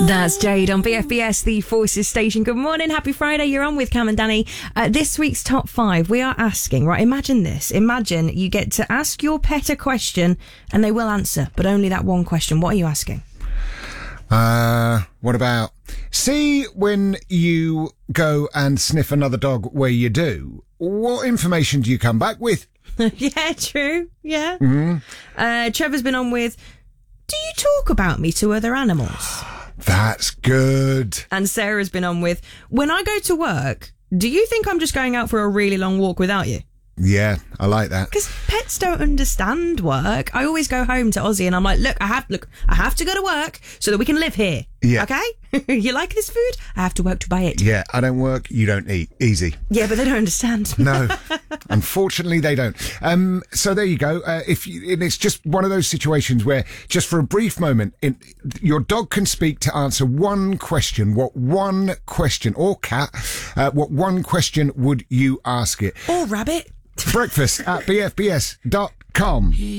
That's Jade on BFBS, the Forces Station. Good morning, happy Friday. You're on with Cam and Danny. This week's top 5, we are asking, right, imagine this. Imagine you get to ask your pet a question and they will answer, but only that one question. What are you asking? What about, see when you go and sniff another dog where you do, what information do you come back with? Yeah, true. Yeah. Mm-hmm. Trevor's been on with, do you talk about me to other animals? That's good. And Sarah's been on with, when I go to work, do you think I'm just going out for a really long walk without you? Yeah, I like that. Because pets don't understand work. I always go home to Ozzy and I'm like, look, I have to go to work so that we can live here. Yeah. Okay? You like this food? I have to work to buy it. Yeah, I don't work, you don't eat. Easy. Yeah, but they don't understand. No, unfortunately they don't. So there you go. And it's just one of those situations where just for a brief moment, your dog can speak to answer one question. What one question, or cat, what one question would you ask it? Or rabbit. Breakfast at bfbs.com.